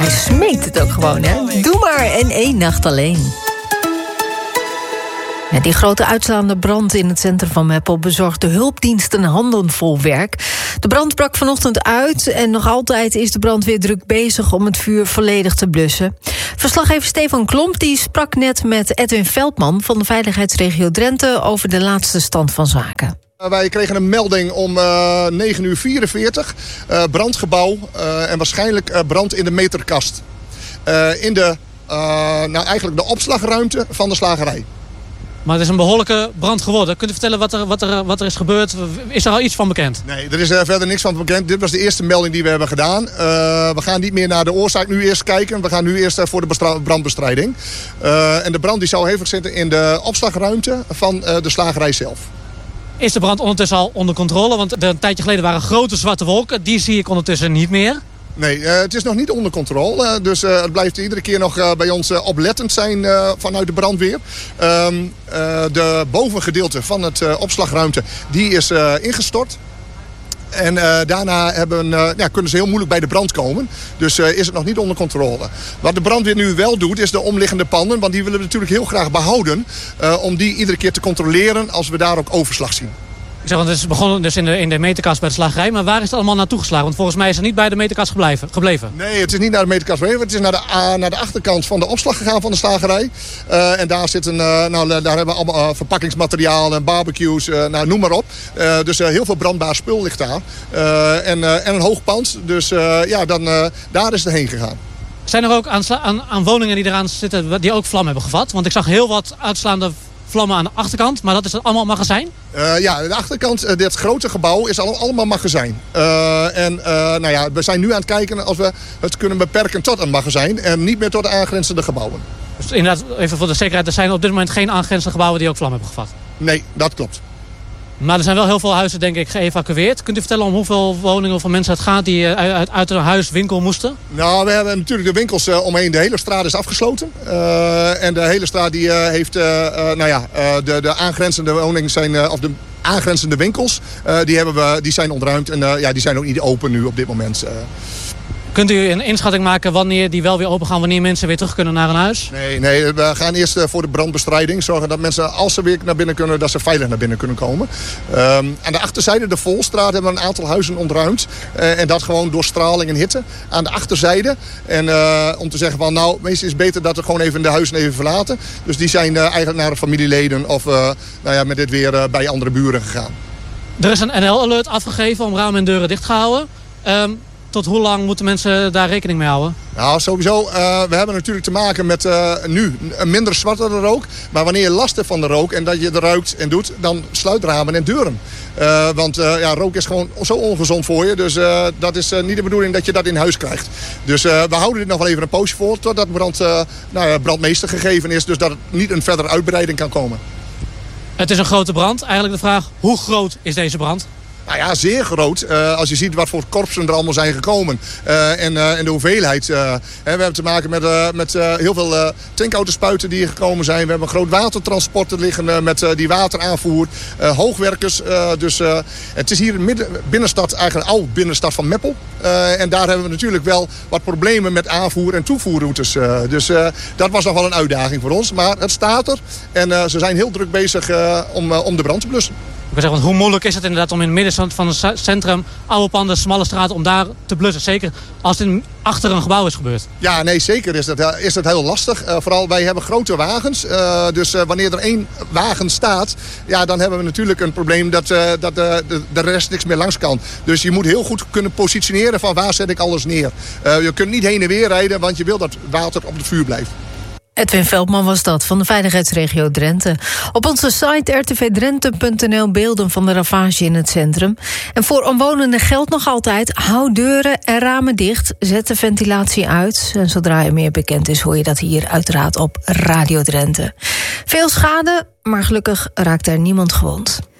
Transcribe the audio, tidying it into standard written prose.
Hij smeekt het ook gewoon, hè. Doe maar en 1 nacht alleen. Ja, die grote uitslaande brand in het centrum van Meppel bezorgde hulpdiensten handen vol werk. De brand brak vanochtend uit en nog altijd is de brandweer druk bezig om het vuur volledig te blussen. Verslaggever Stefan Klomp die sprak net met Edwin Veldman van de veiligheidsregio Drenthe over de laatste stand van zaken. Wij kregen een melding om 9:44, brandgebouw en waarschijnlijk brand in de meterkast. In de, eigenlijk de opslagruimte van de slagerij. Maar het is een behoorlijke brand geworden. Kunt u vertellen wat er is gebeurd? Is er al iets van bekend? Nee, er is verder niks van bekend. Dit was de eerste melding die we hebben gedaan. We gaan niet meer naar de oorzaak nu eerst kijken. We gaan nu eerst voor de brandbestrijding. En de brand die zou hevig zitten in de opslagruimte van de slagerij zelf. Is de brand ondertussen al onder controle? Want een tijdje geleden waren grote zwarte wolken. Die zie ik ondertussen niet meer. Nee, het is nog niet onder controle. Dus het blijft iedere keer nog bij ons oplettend zijn vanuit de brandweer. De bovengedeelte van het opslagruimte die is ingestort. En daarna kunnen ze heel moeilijk bij de brand komen. Dus is het nog niet onder controle. Wat de brandweer nu wel doet, is de omliggende panden. Want die willen we natuurlijk heel graag behouden. Om die iedere keer te controleren als we daar ook overslag zien. Ik zeg, want het is begonnen dus in de meterkast bij de slagerij. Maar waar is het allemaal naartoe geslagen? Want volgens mij is het niet bij de meterkast gebleven. Nee, het is niet naar de meterkast gebleven. Het is naar de achterkant van de opslag gegaan van de slagerij. En daar daar hebben we allemaal verpakkingsmateriaal en barbecues, noem maar op. Dus heel veel brandbaar spul ligt daar. En een hoog pand. Dus daar is het heen gegaan. Zijn er ook aan woningen die eraan zitten die ook vlam hebben gevat? Want ik zag heel wat uitslaande vlammen aan de achterkant, maar dat is allemaal magazijn? De achterkant, dit grote gebouw, is allemaal magazijn. We zijn nu aan het kijken of we het kunnen beperken tot een magazijn en niet meer tot de aangrenzende gebouwen. Dus inderdaad, even voor de zekerheid, er zijn op dit moment geen aangrenzende gebouwen die ook vlam hebben gevat? Nee, dat klopt. Maar er zijn wel heel veel huizen, denk ik, geëvacueerd. Kunt u vertellen om hoeveel woningen of mensen het gaat die uit een huiswinkel moesten? Nou, we hebben natuurlijk de winkels omheen. De hele straat is afgesloten. En de hele straat die heeft, de aangrenzende woningen zijn, of de aangrenzende winkels, die zijn ontruimd. En die zijn ook niet open nu op dit moment. Kunt u een inschatting maken wanneer die wel weer open gaan, wanneer mensen weer terug kunnen naar een huis? Nee, we gaan eerst voor de brandbestrijding zorgen dat mensen, als ze weer naar binnen kunnen, dat ze veilig naar binnen kunnen komen. Aan de achterzijde, de Volstraat, hebben we een aantal huizen ontruimd. En dat gewoon door straling en hitte. Aan de achterzijde. En om te zeggen van, meestal is het beter dat we gewoon even de huizen even verlaten. Dus die zijn eigenlijk naar de familieleden of met dit weer bij andere buren gegaan. Er is een NL-alert afgegeven om ramen en deuren dichtgehouden. Tot hoe lang moeten mensen daar rekening mee houden? Nou, sowieso. We hebben natuurlijk te maken met nu een minder zwartere rook. Maar wanneer je last hebt van de rook en dat je er ruikt en doet, dan sluit ramen en deuren. Want rook is gewoon zo ongezond voor je. Dus dat is niet de bedoeling dat je dat in huis krijgt. Dus we houden dit nog wel even een poosje voor totdat brandmeester gegeven is. Dus dat het niet een verdere uitbreiding kan komen. Het is een grote brand. Eigenlijk de vraag, hoe groot is deze brand? Nou ja, zeer groot. Als je ziet wat voor korpsen er allemaal zijn gekomen. En de hoeveelheid. We hebben te maken met heel veel tankauto's-spuiten die hier gekomen zijn. We hebben een groot watertransport liggen met die water aanvoert. Hoogwerkers. Dus het is hier in binnenstad, eigenlijk al binnenstad van Meppel. En daar hebben we natuurlijk wel wat problemen met aanvoer- en toevoerroutes. Dus dat was nog wel een uitdaging voor ons. Maar het staat er. En ze zijn heel druk bezig om de brand te blussen. Ik wil zeggen, want hoe moeilijk is het inderdaad om in het midden van het centrum, oude panden, smalle straten, om daar te blussen? Zeker als het achter een gebouw is gebeurd. Ja, nee, zeker is dat heel lastig. Vooral wij hebben grote wagens. Dus wanneer er 1 wagen staat, dan hebben we natuurlijk een probleem dat de rest niks meer langs kan. Dus je moet heel goed kunnen positioneren van waar zet ik alles neer. Je kunt niet heen en weer rijden, want je wil dat water op het vuur blijft. Edwin Veldman was dat, van de veiligheidsregio Drenthe. Op onze site rtvdrenthe.nl beelden van de ravage in het centrum. En voor omwonenden geldt nog altijd: hou deuren en ramen dicht, zet de ventilatie uit. En zodra er meer bekend is, hoor je dat hier uiteraard op Radio Drenthe. Veel schade, maar gelukkig raakt er niemand gewond.